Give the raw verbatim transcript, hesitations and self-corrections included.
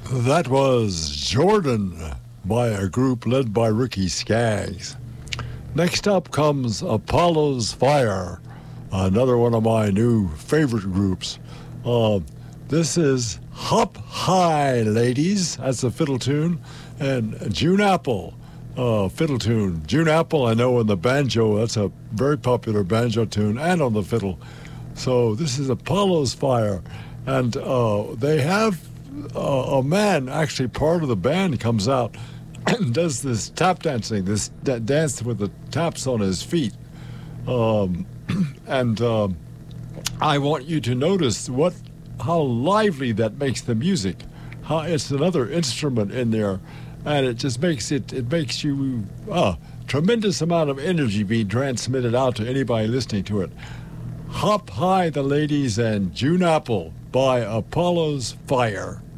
That was Jordan by a group led by Ricky Skaggs. Next up comes Apollo's Fire, another one of my new favorite groups. Uh, this is Hop High, Ladies. That's a fiddle tune. And June Apple, uh, fiddle tune. June Apple, I know, on the banjo. That's a very popular banjo tune, and on the fiddle. So this is Apollo's Fire. And uh, they have uh, a man, actually part of the band, comes out and does this tap dancing, this da- dance with the taps on his feet. Um, and um, I want you to notice what how lively that makes the music. How it's another instrument in there, and it just makes it it makes you a tremendous amount of energy being transmitted out to anybody listening to it. Hop High, the Ladies, and June Apple by Apollo's Fire.